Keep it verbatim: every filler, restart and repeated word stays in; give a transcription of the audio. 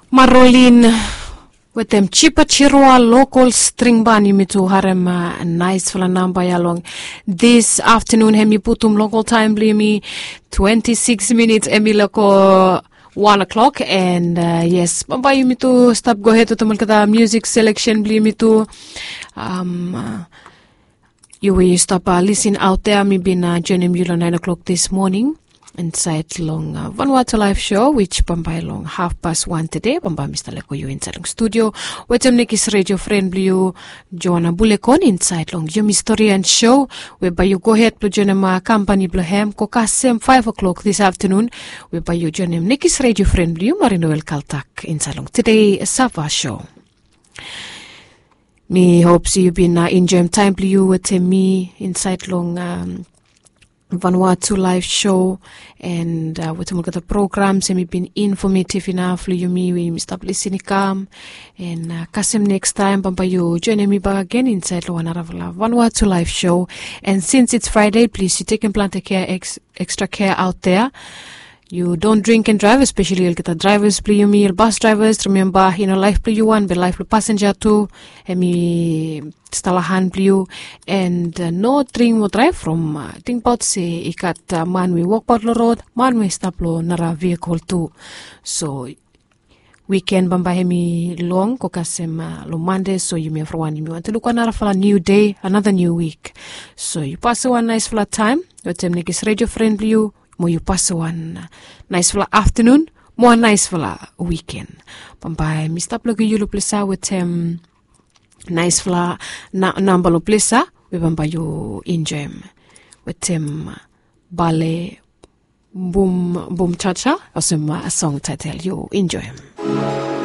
Marolin with them cheaper chirua local string band you to harem uh, nice for number along this afternoon hemi putum local time blimi twenty-six minutes emi loko one o'clock and uh, yes bamba you me to stop go ahead to the music selection blimi to um uh, you will stop uh, listen out there me been uh, joining you at nine o'clock this morning inside long uh, Vanuatu live show which Bombay long half past one today Bombay Mister Leko you inside long studio with them Nikis radio friend you Joanna Bulekon inside long your historian show whereby you go ahead to join my company Blahem Kokasem five o'clock this afternoon whereby you join him Nikis radio friend you Marino El Kaltak inside long today a Sava show. Me hopes you been uh, enjoying time you with me inside long um, Vanuatu live show and uh, with the programs and we've been informative enough you me we stop listening come and uh, Kasim next time Bamba you join me back again inside one Vanuatu live show and since it's Friday please you take and plant care ex extra care out there. You don't drink and drive, especially the drivers, play you me, bus drivers. Remember, you know, life play you one, but life passenger too. And me stalahan play you, and uh, no drink or drive from. Uh, think about say ikat uh, man we walk out the road, man we stop lo nara vehicle too. So weekend bamba hemi long kokasem uh, lo Monday. So you may for one you want to look another for a new day, another new week. So you pass one nice flat time. Your time is radio friendly you. Mo you pass one nice fella afternoon, more nice fella weekend. Bambai Mister Plugi you plesa with him nice fella na number lo plesa we bamba you enjoy with him ballet boom boom cha cha or some a song title you enjoy him.